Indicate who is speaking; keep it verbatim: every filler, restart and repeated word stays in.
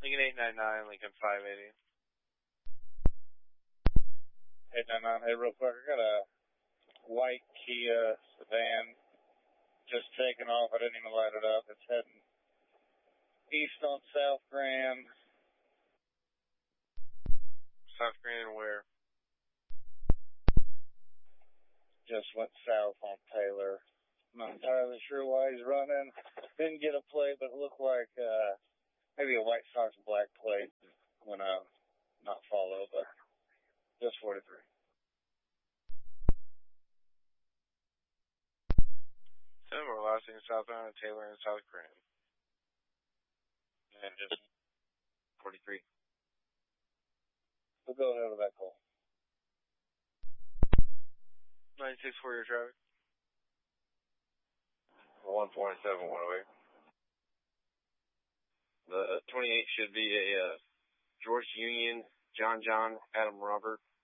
Speaker 1: Lincoln eight nine nine, Lincoln five eighty.
Speaker 2: eight nine nine, hey, real quick, I got a white Kia sedan just taking off. I didn't even light it up. It's heading east on South Grand.
Speaker 1: South Grand and where?
Speaker 2: Just went south on Taylor. I'm not entirely sure why he's running. Didn't get a plate, but it looked like uh, maybe a White Sox black plate when I not follow, but just forty-three.
Speaker 1: Seven more last thing southbound at Taylor and South Grand.
Speaker 2: And just
Speaker 1: forty-three.
Speaker 2: We'll go ahead with that call.
Speaker 1: ninety-six for your traffic.
Speaker 3: one forty-seven, one oh eight. The twenty-eight should be a uh, George Union, John John, Adam Robert.